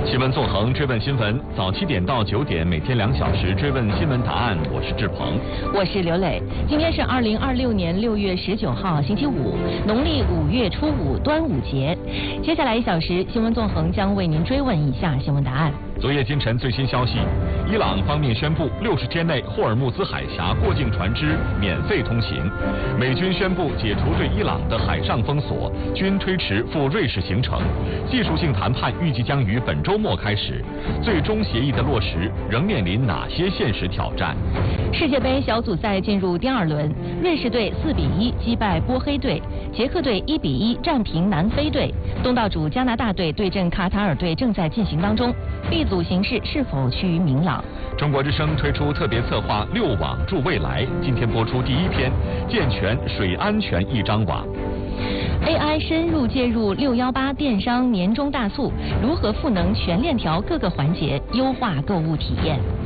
新闻纵横追问新闻，早7点到9点，每天2小时追问新闻答案。我是志鹏， 我是刘磊。今天是2026年6月19号，星期五，农历5月初5，端午节。接下来1小时，新闻纵横将为您追问以下新闻答案。 昨夜今晨最新消息，伊朗方面宣布60天内霍尔木兹海峡过境船只免费通行。美军宣布解除对伊朗的海上封锁，均推迟赴瑞士行程。技术性谈判预计将于本周末开始，最终协议的落实仍面临哪些现实挑战？ 世界杯小组赛进入第2轮，瑞士队4比1击败波黑队，捷克队1比1战平南非队，东道主加拿大队对阵卡塔尔队正在进行当中。B 组形势是否趋于明朗？ 中国之声推出特别策划6网助未来，今天播出第1篇，健全水安全一张网。 AI 深入介入618电商年终大促，如何赋能全链条各个环节，优化购物体验？